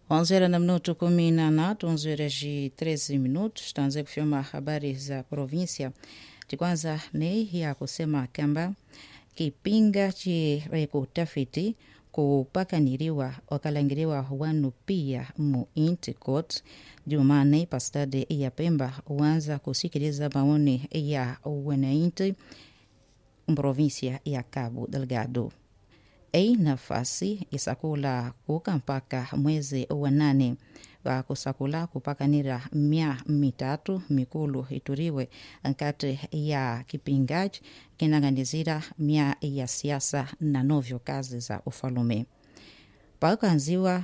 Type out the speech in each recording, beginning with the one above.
11 na minuto 13, 11h13. Tutaanza kufyoma habari za provinsia. Kwanza ni ya kusema kwamba kipinga chireko utafiti kupakaniriwa wakalangiriwa wanu pia mu Inticot Jumane pastade ya Pemba uanza kusikiliza maoni ya wananchi provinsia ya Cabo Delgado. Ei nafasi isakula kuka mpaka mwezi wa 8 wa kusakula kupakanira 300 mikulu ituriwe nkati ya kipingaji kinang'anizira mia ya siasa na novyo kazi za ufalume pakanziwa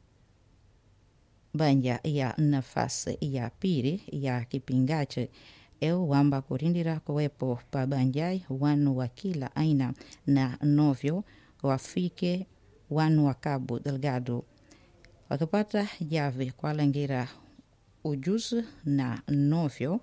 banja ya nafasi ya pili ya kipingaji eu wamba kurindira kuwepo pabanjai wanu wa kila aina na novyo wafike wanu wa Cabo Delgado wakipata jave kwa langira ujuzi na novyo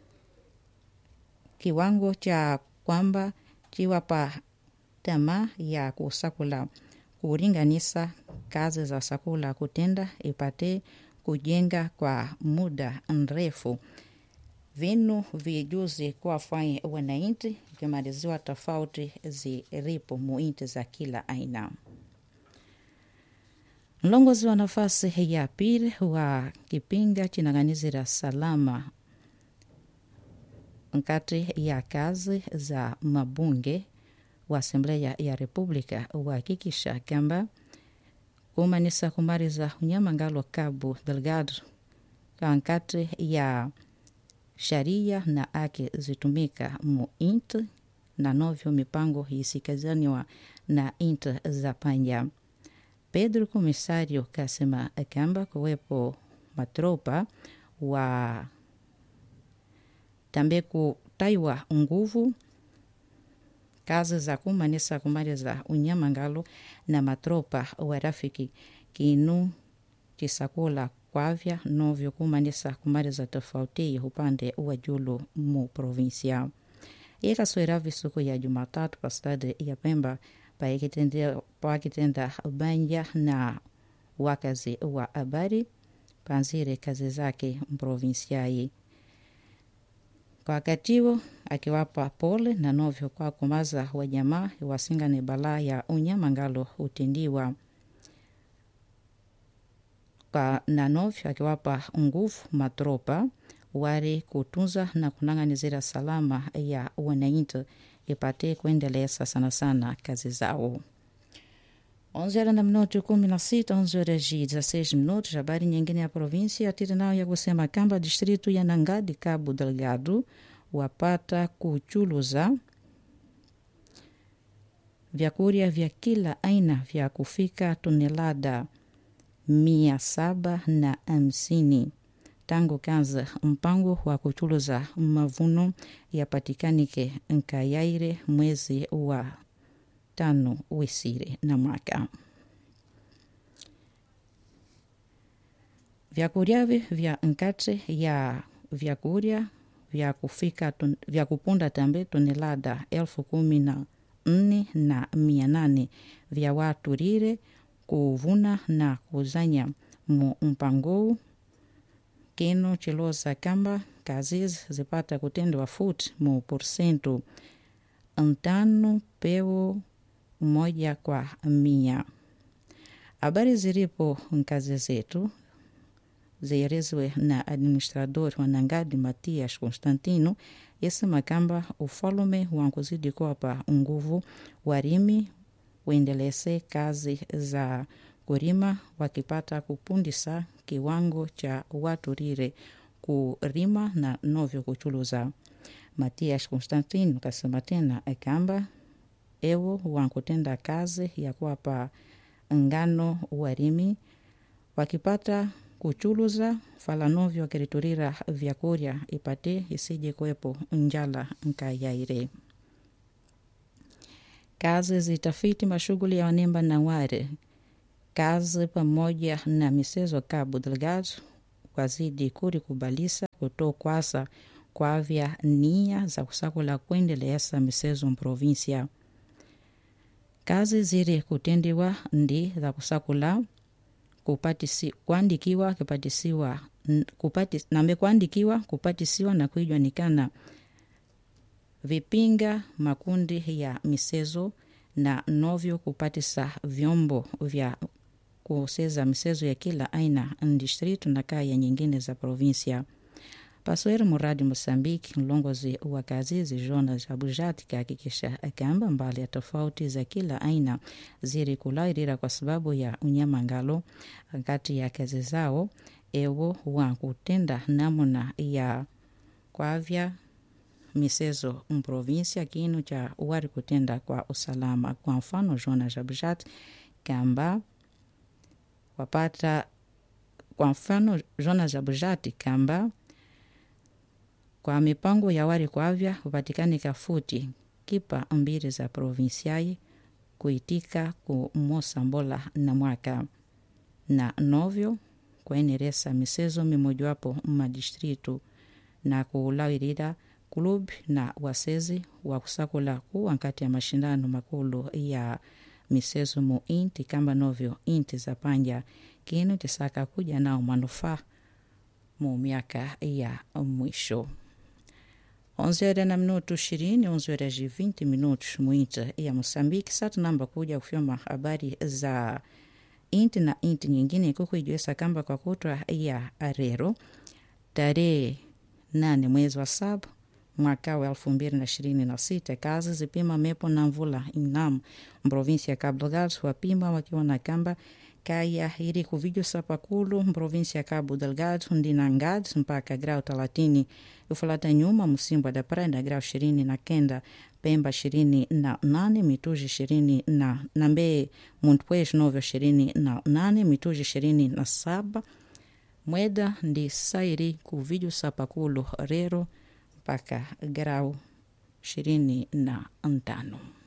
kiwango cha kwamba chiwapa tamaa ya kusakula kuringanisa kazi za sakula kutenda ipate kujenga kwa muda mrefu vinu vijuzi kwa fai wananchi kimaliziwa tofauti ziripo muinti za kila aina. Mlongozi wa nafasi ya pili wa kipinga chinang'anizira salama nkati ya kazi za mabunge wa Asembleya ya Republika uhakikisha kwamba kumanisa kumariza unyamangalo Cabo Delgado kankati ya sharia na ake zitumika mu inti na novyo mipango isikazaniwa na inti za panja. Pedro Komisario kasema kamba kuwepo matropa wa tambe kutaiwa nguvu kazi za kumanisa kumaliza unyamangalo na matropa wa rafiki kinu chisakula kwavya novyo kumanisa kumaliza tofauti upande wa julu mu provinsia. Ikaswera visuku ya Jumatatu pastade ya Pemba pakitenda banja na wakazi wa habari panzire kazi zake mprovinsiai. Kwa katiwo akiwapa pole na novyo kwa kumaza wa jamaa wasingane bala ya unyamangalo utendiwa kwa na novyo akiwapa nguvu matropa wari kutunza na kunang'anizira salama ya wananchi ipate kuendeleza sana sana kazi zao. 11 na minuto 16, 11h16 minutos. Habari nyingine ya provinsia tirinao ya kusema kamba distritu ya Nangadi Cabo Delgado wapata kuchuluza vyakuria vya kila aina vya kufika tonelada 750 tangu kanza mpango wa kuchuluza mavuno yapatikanike nkayaire mwezi wa 5 wisire na mwaka. Vyakuriavi vya nkate ya vyakuria vya kufika vya kupunda tambe tonelada 14,800 vya watu rire kuvuna na kuzanya mu mpango kino chiloza kamba kazizi zipata kutendwa futi mu porcento 5 pewo 1 kwa 100. Habari ziripo nkazi zetu zielezwe na administrador wa Nangadi Matias Constantino yasema kamba ufalume wankuzidi kuwapa nguvu warimi uendeleze kazi za kurima wakipata kupundisa kiwango cha watu rire kurima na novyo kuchuluza. Matias Constantino kasema tena kamba ewo wankutenda kazi ya kuwapa ngano warimi wakipata kuchuluza falanovyo wakiriturira vyakuria ipate isije kuwepo njala nkayaire. Kazi zitafiti mashughuli ya wanemba na ware kazi pamoja na misezo Cabo Delgado wazidi kurikubalisa kutokwasa kwa vya nia za kusakula kuendeleza misezo mprovinsia. Kazi ziri kutendiwa ndi za kusakula kupatisiwa na kuijuanikana vipinga makundi ya misezo na novyo kupatisa vyombo vya kuseza misezo ya kila aina distritu na kaya nyingine za provinsia. Pasoeri muradi Mosambiki, mlongozi wa kazizi Jonas Abujati kahakikisha akamba mbali ya tofauti za kila aina ziri kulairira kwa sababu ya unyamangalo kati ya kazi zao ewo wa kutenda namuna ya kwavya misezo mprovinsia kinu cha wari kutenda kwa usalama. Kwa mfano Jonas Abujati kamba kwa mipango ya wari kwavya upatikanika futi kipa mbiri za provinsiai kuitika kumosambola na mwaka na novyo kueneresa misezo mimojawapo madistritu na kuulawirira klubi na wasezi wa kusakula kuwa nkati ya mashindano makulu ya misezo mu inti kamba novyo inti za panja kinu tisaka kuja nao manufaa mu miaka ya mwisho. 11:20 11:20 muinta ya Mosambiki. Satu namba kuja kufyoma habari za inti na inti nyingine kukuijuesa kamba kwa kutwa ya arero tarehe 8 mwezi wa 7 mwaka wa 2026 kazi zipima mepo na mvula inam provinsia ya Cabo Delgado wapima wakiwa na kamba kaya iri kuvidio sapakulu provinsia ya Cabo Delgado ndina ngad mpaka grau 30 ufalata nyuma Musimba da Praia na grau 29 Pemba 28 Mituji 20 na Nambe Montpuez Novo 28 Mituji 27 Mweda ndi sairi kuvidio sapakulu rero mpaka grau 25.